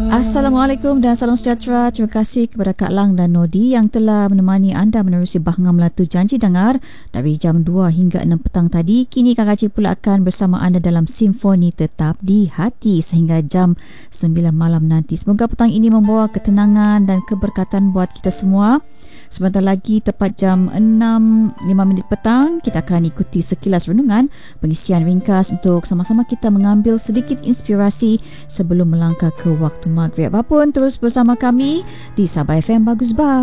Assalamualaikum dan salam sejahtera. Terima kasih kepada Kak Lang dan Nodi yang telah menemani anda menerusi Bahangah Melatu Janji Dengar dari jam 2 hingga 6 petang tadi. Kini Kak Haji pula akan bersama anda dalam Simfoni Tetap di Hati sehingga jam 9 malam nanti. Semoga petang ini membawa ketenangan dan keberkatan buat kita semua. Sebentar lagi tepat jam 6.05 petang, kita akan ikuti sekilas renungan, pengisian ringkas untuk sama-sama kita mengambil sedikit inspirasi sebelum melangkah ke waktu maghrib. Apapun, terus bersama kami di Sabah FM Bagus Bah.